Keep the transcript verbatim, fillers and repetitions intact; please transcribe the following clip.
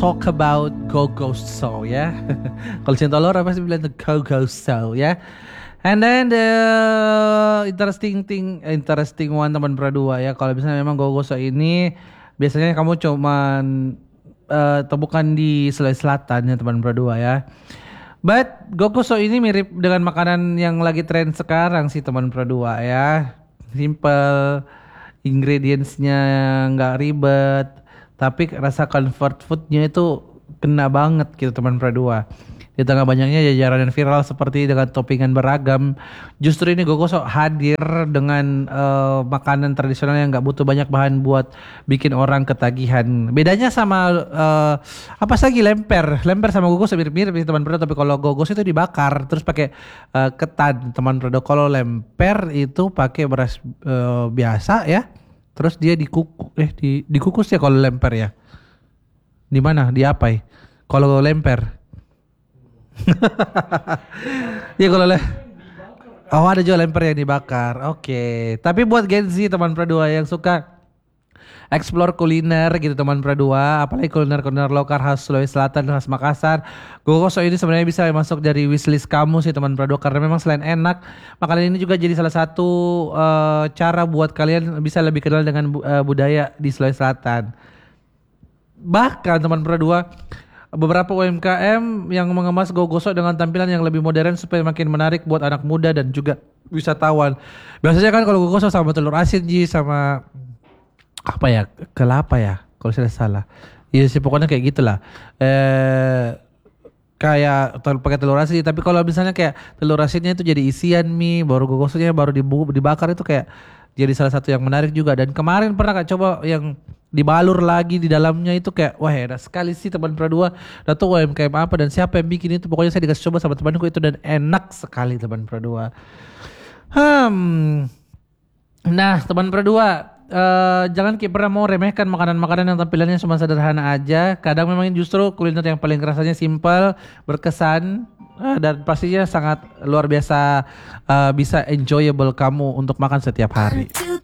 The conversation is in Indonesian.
talk about Go-Go Soul ya. Kalau cinta telur apa sih bilang Go-Go Soul ya. And then the interesting thing, interesting one teman berdua ya. Kalau misalnya memang Go-Go Soul ini biasanya kamu cuman uh, temukan di Sulawesi Selatan ya teman berdua ya. But Go-Go Soul ini mirip dengan makanan yang lagi tren sekarang sih teman berdua ya. Simple, ingredientsnya nggak ribet, tapi rasa comfort foodnya itu kena banget gitu teman berdua. Di tengah banyaknya jajaran yang viral seperti dengan toppingan beragam, justru ini Go-Go Soul hadir dengan uh, makanan tradisional yang nggak butuh banyak bahan buat bikin orang ketagihan. Bedanya sama uh, apa lagi lemper, lemper sama Go-Go Soul mirip-mirip sih teman berdua, tapi kalau Go-Go Soul itu dibakar terus pakai uh, ketan teman berdua. Kalau lemper itu pakai beras uh, biasa ya. Terus dia dikukus eh di dikukus ya kalau lemper ya. Di mana? Di apa ya? Kalau lemper. Ya kalau le Oh, ada juga lemper yang dibakar. Oke. Okay. Tapi buat Gen Z teman berdua yang suka explore kuliner gitu teman berdua, apalagi kuliner-kuliner lokal khas Sulawesi Selatan, khas Makassar, Go-Go Soul ini sebenarnya bisa masuk dari wishlist kamu sih teman berdua, karena memang selain enak, makanan ini juga jadi salah satu uh, cara buat kalian bisa lebih kenal dengan uh, budaya di Sulawesi Selatan. Bahkan teman berdua, beberapa U M K M yang mengemas Go-Go Soul dengan tampilan yang lebih modern supaya makin menarik buat anak muda dan juga wisatawan. Biasanya kan kalau Go-Go Soul sama telur asin ji sama apa ya, kelapa ya kalau saya salah. Iya sih pokoknya kayak gitulah. Eh kayak telur pakai telur asin, tapi kalau misalnya kayak telur asinnya itu jadi isian mie, baru Go-Go Soulnya baru dibu- dibakar itu kayak jadi salah satu yang menarik juga. Dan kemarin pernah Kak coba yang dibalur lagi di dalamnya itu kayak wah enak sekali sih teman berdua. Dan tuh U M K M apa dan siapa yang bikin itu, pokoknya saya dikasih coba sama temanku itu dan enak sekali teman berdua. Hmm. Nah teman berdua, Uh, jangan kayak pernah mau remehkan makanan-makanan yang tampilannya cuma sederhana aja. Kadang memang justru kuliner yang paling rasanya simpel, berkesan, uh, dan pastinya sangat luar biasa uh, bisa enjoyable kamu untuk makan setiap hari.